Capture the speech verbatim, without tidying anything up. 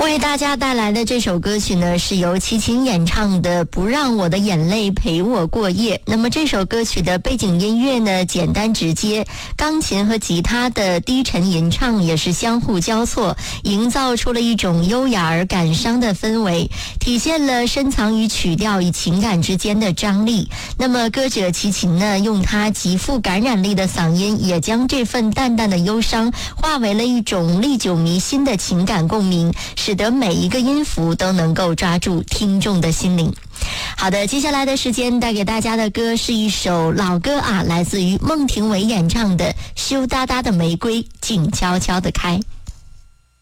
为大家带来的这首歌曲呢，是由齐秦演唱的《不让我的眼泪陪我过夜》。那么这首歌曲的背景音乐呢，简单直接，钢琴和吉他的低沉吟唱也是相互交错，营造出了一种优雅而感伤的氛围，体现了深藏于曲调与情感之间的张力。那么歌者齐秦呢，用他极富感染力的嗓音，也将这份淡淡的忧伤化为了一种历久弥新的情感共鸣，使得每一个音符都能够抓住听众的心灵。好的，接下来的时间带给大家的歌是一首老歌啊，来自于孟庭苇演唱的《羞答答的玫瑰静悄悄地开》。